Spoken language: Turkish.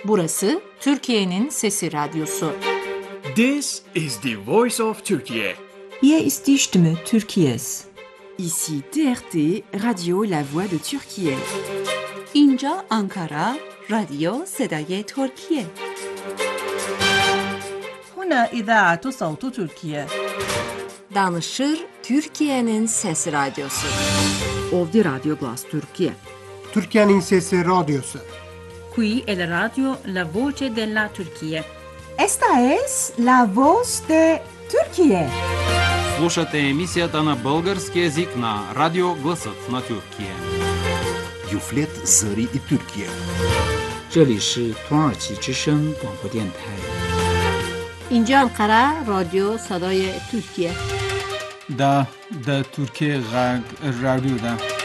Burası Türkiye'nin Sesi Radyosu. This is the voice of Turkey. Hier ist die Stimme Türkiye's. Ici TRT, Radio La Voix de Türkiye. اینجا آنکارا، رادیو صدای ترکیه. هنا إذاعة صوت تركيا. Danışır Türkiye'nin Sesi Radyosu. Ovdje Radio Glas Türkiye. Türkiye'nin Sesi Radyosu. Qui è la radio La Voce della Turchia. Esta es la voz de Türkiye. Слушате емисията на български език на Радио Гласът на Türkiye. Юфлет Зări и Türkiye. 这里是土耳其之声广播电台。 اینجا انقره رادیو صدای ترکیه. دا ترکیه غږ رادیو ده.